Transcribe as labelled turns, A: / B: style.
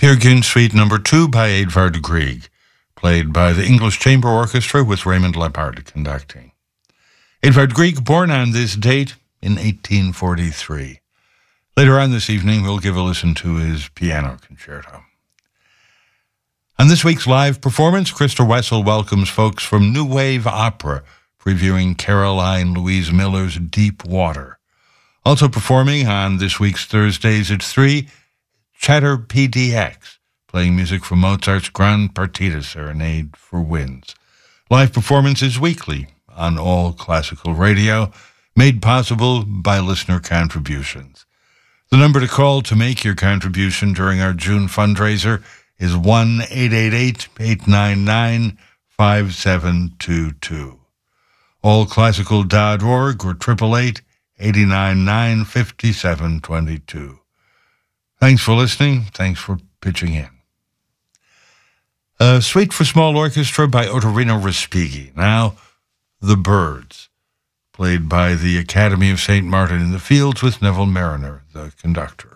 A: Peer Gynt Suite No. 2 by Edvard Grieg, played by the English Chamber Orchestra with Raymond Leppard conducting. Edvard Grieg, born on this date in 1843. Later on this evening, we'll give a listen to his piano concerto. On this week's live performance, Christa Wessel welcomes folks from New Wave Opera, previewing Caroline Louise Miller's Deep Water. Also performing on this week's Thursdays at 3, Chatter PDX, playing music from Mozart's Grand Partita Serenade for Winds. Live performances weekly on All Classical Radio, made possible by listener contributions. The number to call to make your contribution during our June fundraiser is 1-888-899-5722. allclassical.org or 888-899-5722. Thanks for listening. Thanks for pitching in. A suite for small orchestra by Ottorino Respighi. Now, The Birds, played by the Academy of St. Martin in the Fields with Neville Mariner, the conductor.